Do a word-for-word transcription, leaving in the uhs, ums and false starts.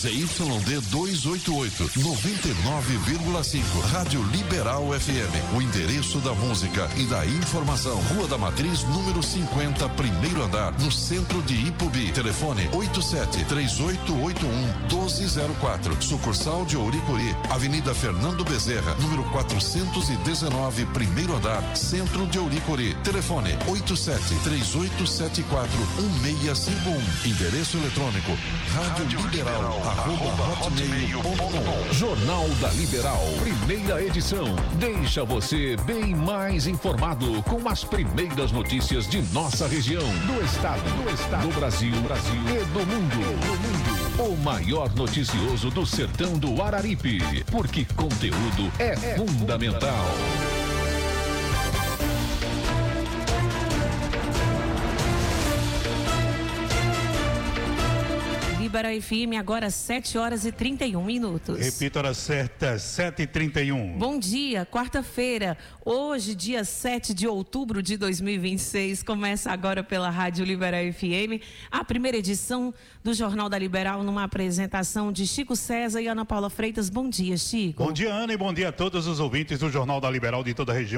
Z Y D duzentos e oitenta e oito, noventa e nove vírgula cinco. Rádio Liberal F M. O endereço da música e da informação. Rua da Matriz, número cinquenta, primeiro andar, no centro de Ipubi. Telefone oito sete três oito oito um um dois zero quatro. Sucursal de Ouricuri. Avenida Fernando Bezerra, número quatrocentos e dezenove, primeiro andar, centro de Ouricuri. Telefone oito sete três oito sete quatro um seis cinco um. Endereço eletrônico rádio liberal arroba hotmail ponto com. Jornal da Liberal, primeira edição. Deixa você bem mais informado com as primeiras notícias de nossa região, do estado, do estado, do Brasil, Brasil e do mundo. E do mundo. O maior noticioso do sertão do Araripe, porque conteúdo é, é fundamental. Liberal F M, agora sete horas e trinta e um minutos. Repita a hora certa, sete e trinta e um. Bom dia, quarta-feira, hoje, dia sete de outubro de dois mil e vinte e seis, começa agora pela Rádio Liberal F M, a primeira edição do Jornal da Liberal, numa apresentação de Chico César e Ana Paula Freitas. Bom dia, Chico. Bom dia, Ana, e bom dia a todos os ouvintes do Jornal da Liberal de toda a região.